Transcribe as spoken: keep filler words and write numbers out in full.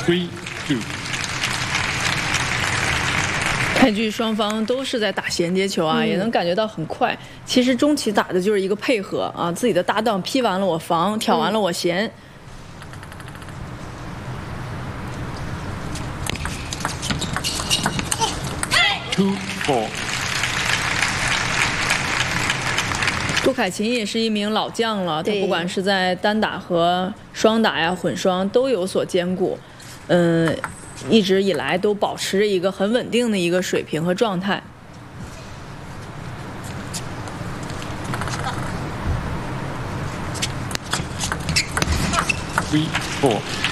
Three, two. 看剧双方都是在打衔接球啊， 嗯、 也能感觉到很快。其实中期打的就是一个配合啊，自己的搭档劈完了我防，挑完了我衔。 Two, four. 杜凯琴也是一名老将了，他不管是在单打和双打呀、混双都有所兼顾，嗯，一直以来都保持着一个很稳定的一个水平和状态。 Three, four.